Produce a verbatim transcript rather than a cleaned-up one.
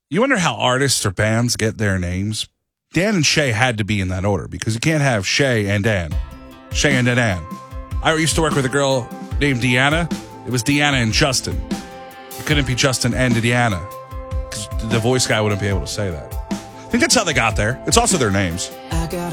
You wonder how artists or bands get their names? Dan and Shay had to be in that order because you can't have Shay and Dan. Shay and Dan. I used to work with a girl named Deanna. It was Deanna and Justin. It couldn't be Justin and Deanna because the voice guy wouldn't be able to say that. I think that's how they got there. It's also their names.